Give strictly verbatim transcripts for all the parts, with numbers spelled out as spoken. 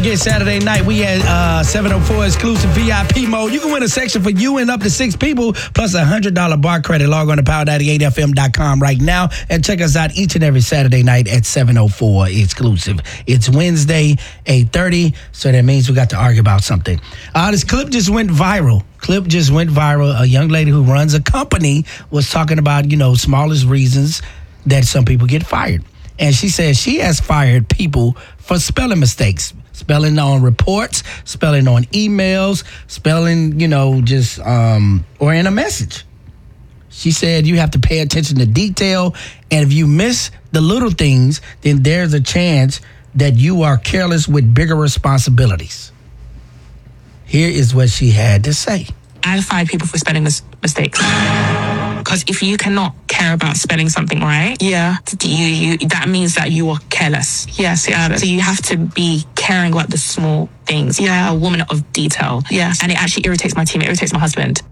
forget, Saturday night, we had uh, seven oh four exclusive V I P mode. You can win a section for you and up to six people, plus a one hundred dollars bar credit. Log on to power ninety-eight F M dot com right now and check us out each and every Saturday night at seven oh four exclusive. It's Wednesday, eight thirty, so that means we got to argue about something. Uh, this clip just went viral. Clip just went viral. A young lady who runs a company was talking about, you know, smallest reasons that some people get fired. And she says she has fired people for spelling mistakes, spelling on reports, spelling on emails, spelling, you know, just, um, or in a message. She said you have to pay attention to detail, and if you miss the little things, then there's a chance that you are careless with bigger responsibilities. Here is what she had to say. I fire people for spelling mis- mistakes. Because if you cannot care about spelling something right, yeah, you, you that means that you are careless. Yes, yeah. So you have to be caring about the small things. Yeah, a woman of detail. Yes, and it actually irritates my team. It irritates my husband.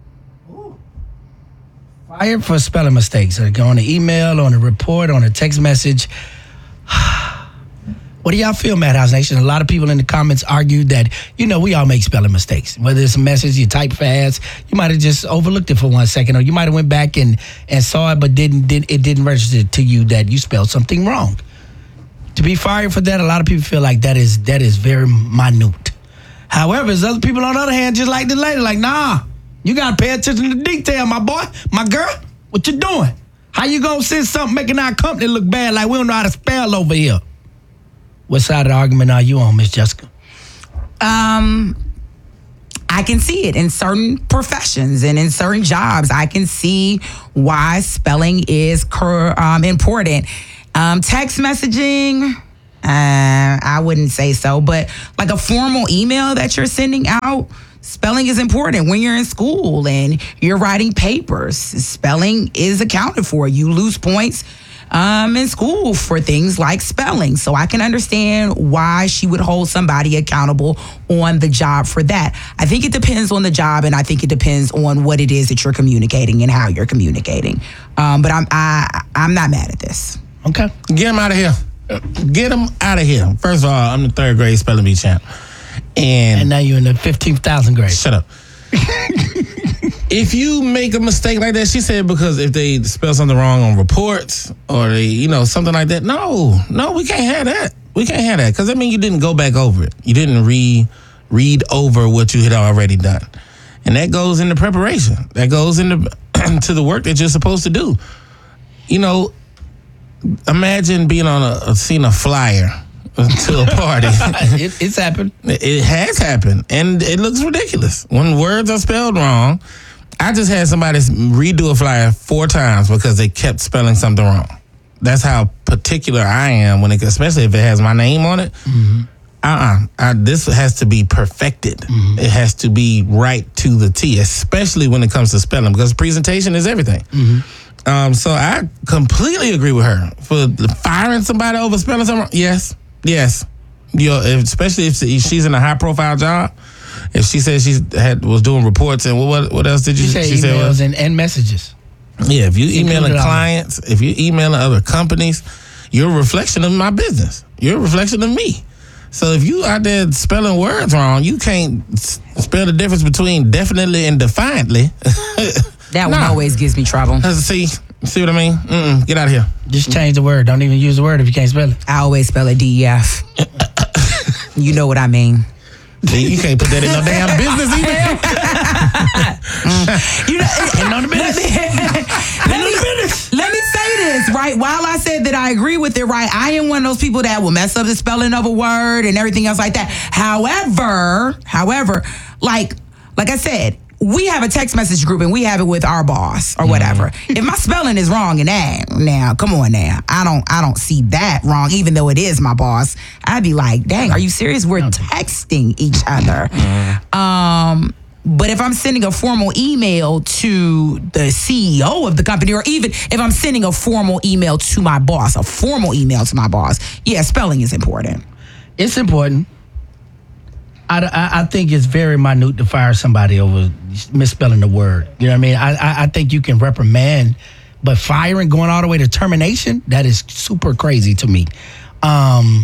Fired for spelling mistakes. Like on an email, on a report, on a text message. What do y'all feel, Madhouse Nation? A lot of people in the comments argued that, you know, we all make spelling mistakes. Whether it's a message, you type fast, you might have just overlooked it for one second, or you might have went back and, and saw it, but didn't did, it didn't register to you that you spelled something wrong. To be fired for that, a lot of people feel like that is that is very minute. However, there's other people on the other hand, just like the lady, like, nah, you got to pay attention to detail, my boy, my girl. What you doing? How you going to send something making our company look bad like we don't know how to spell over here? What side of the argument are you on, Miss Jessica? Um, I can see it in certain professions and in certain jobs. I can see why spelling is cur- um, important. Um, text messaging, uh, I wouldn't say so, but like a formal email that you're sending out, spelling is important. When you're in school and you're writing papers, spelling is accounted for. You lose points Um, in school for things like spelling. So I can understand why she would hold somebody accountable on the job for that. I think it depends on the job, and I think it depends on what it is that you're communicating and how you're communicating. Um, but I'm I, I'm not mad at this. Okay. Get him out of here. Get him out of here. First of all, I'm the third grade spelling bee champ. And, and now you're in the fifteen thousand grade. Shut up. If you make a mistake like that, she said, because if they spell something wrong on reports or they, you know, something like that, no, no, we can't have that. We can't have that because that means you didn't go back over it. You didn't re read over what you had already done, and that goes into preparation. That goes into to the work that you're supposed to do. You know, imagine being on a seeing a flyer to a party. it, it's happened. It has happened, and it looks ridiculous when words are spelled wrong. I just had somebody redo a flyer four times because they kept spelling something wrong. That's how particular I am when it, especially if it has my name on it. Mm-hmm. Uh-uh. I, this has to be perfected. Mm-hmm. It has to be right to the T, especially when it comes to spelling, because presentation is everything. Mm-hmm. Um, so I completely agree with her for firing somebody over spelling something wrong. Yes, yes. You know, if, especially if she's in a high-profile job. If she said she had was doing reports and what what else did you say? She said emails said and, and messages. Yeah, if you emailing clients, if you emailing other companies, you're a reflection of my business. You're a reflection of me. So if you out there spelling words wrong, you can't spell the difference between definitely and defiantly. That one nah. always gives me trouble. See, see what I mean? Mm-mm, get out of here. Just change the word. Don't even use the word if you can't spell it. I always spell it D E F. You know what I mean. See, you can't put that in no damn business email. mm. You know, and on the business. Let me, let me say this, right? While I said that I agree with it, right, I am one of those people that will mess up the spelling of a word and everything else like that. However, however, like, like I said, we have a text message group and we have it with our boss or whatever. Mm. If my spelling is wrong in that, now, come on now. I don't I don't see that wrong, even though it is my boss. I'd be like, dang, are you serious? We're texting each other. Mm. Um, but if I'm sending a formal email to the C E O of the company, or even if I'm sending a formal email to my boss, a formal email to my boss, yeah, spelling is important. It's important. I, I, I think it's very minute to fire somebody over misspelling the word. You know what I mean? I, I, I think you can reprimand, but firing, going all the way to termination, that is super crazy to me. Um,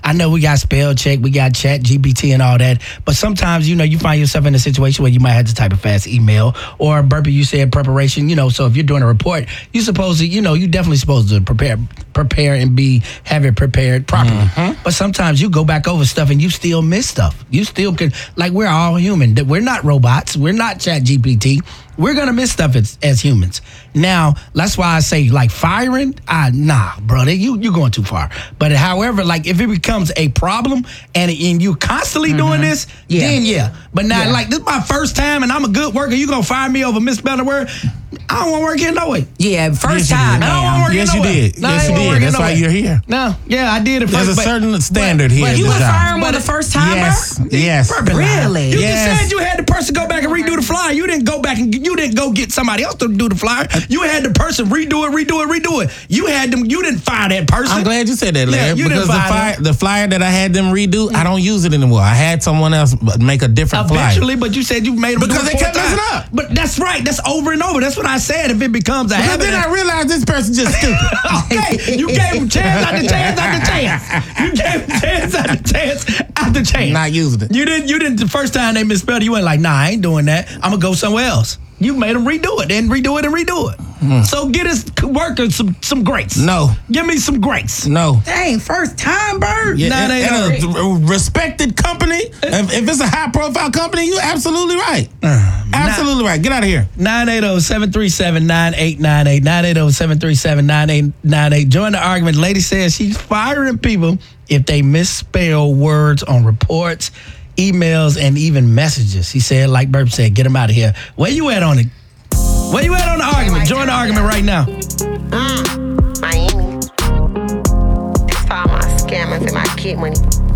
I know we got spell check, we got chat G P T and all that, but sometimes, you know, you find yourself in a situation where you might have to type a fast email, or Burpee, you said preparation, you know, so if you're doing a report, you're supposed to, you know, you definitely supposed to prepare prepare and be, have it prepared properly. Mm-hmm. But sometimes you go back over stuff and you still miss stuff. You still can, like, we're all human. We're not robots. We're not chat G P T. We're going to miss stuff as, as humans. Now, that's why I say, like, firing, I, nah, brother, you, you're going too far. But however, like, if it becomes a problem and, and you constantly mm-hmm. doing this, yeah. then yeah. But now, yeah. like, this is my first time and I'm a good worker. You going to fire me over misspelling a word? I don't want to work here no way. Yeah, first yes, time. I don't want to work yes, here no you way. did. No, yes, you did. That's why you're here. No, yeah, I did it first. There's a but, certain standard but, here. But you would fire him on the first time? Yes, yes. Really? You yes. just said you had the person go back and redo the flyer. You didn't go back and you didn't go get somebody else to do the flyer. You had the person redo it, redo it, redo it. You had them. You didn't fire that person. I'm glad you said that, Larry, yeah, you because didn't the fire flyer, the flyer that I had them redo, I don't use it anymore. I had someone else make a different flyer. Eventually, but you said you made them because do it they kept four messing times. up. But that's right. That's over and over. That's what I said. If it becomes a Because habit, then I realized this person just stupid. okay, you gave him chance after chance after chance. You gave him chance after chance after chance. Not using it. You didn't. You didn't. The first time they misspelled it, you went like, "Nah, I ain't doing that. I'm gonna go somewhere else." You made them redo it, and redo it, and redo it. Hmm. So get his workers some some grace. No. Give me some grace. No. Dang, first time, Bird. Yeah, Nah, and, they and don't. a respected company. If, if it's a high profile company, you're absolutely right. Uh, absolutely right. Get out of here. nine eight zero, seven three seven, nine eight nine eight. nine eight zero, seven three seven, nine eight nine eight. Join the argument. Lady says she's firing people if they misspell words on reports, emails, and even messages. He said, like Burp said, get them out of here. Where you at on it? Where you at on the argument? Join the argument right now. Mm, Miami. It's for all my scammers and my kid money.